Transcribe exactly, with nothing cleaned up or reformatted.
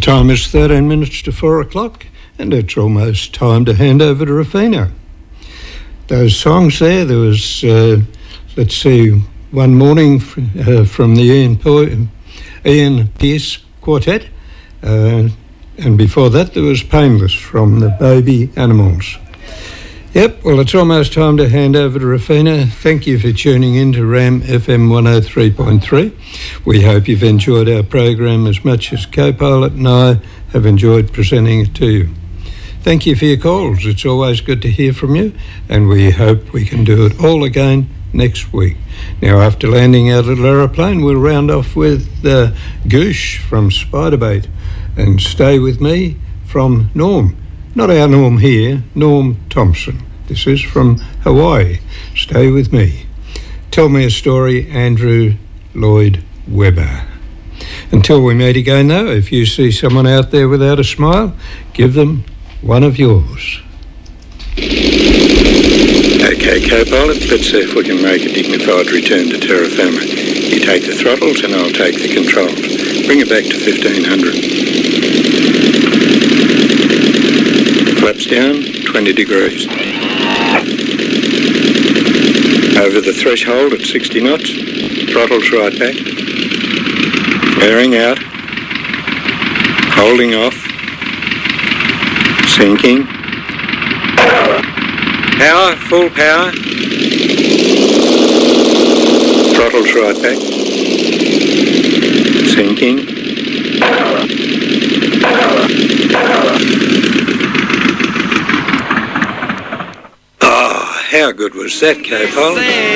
time is thirteen minutes to four o'clock, and it's almost time to hand over to Rafina. Those songs there, there was, uh, let's see, One Morning uh, from the Ian, po- Ian Pearce Quartet, uh, and before that there was Painless from the Baby Animals. Yep, well, it's almost time to hand over to Rafina. Thank you for tuning in to RAM F M one oh three point three. We hope you've enjoyed our program as much as Co-Pilot and I have enjoyed presenting it to you. Thank you for your calls. It's always good to hear from you, and we hope we can do it all again next week. Now, after landing our little aeroplane, we'll round off with uh, Goosh from Spiderbait, and Stay With Me from Norm. Not our Norm here, Norm Thompson. This is from Hawaii. Stay With Me. Tell Me a Story, Andrew Lloyd Webber. Until we meet again, though, if you see someone out there without a smile, give them one of yours. Okay, Co-Pilot, let's see if we can make a dignified return to terra firma. You take the throttles and I'll take the controls. Bring it back to fifteen hundred. Flaps down, twenty degrees. Over the threshold at sixty knots. Throttles right back. Flaring out. Holding off. Sinking. Power, full power. Throttles right back. Sinking. Oh, how good was that, Co-Pilot?